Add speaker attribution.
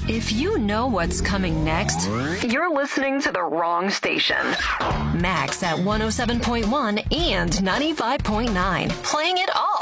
Speaker 1: If you know what's coming next, you're listening to the wrong station. Max at 107.1 and 95.9, playing it all.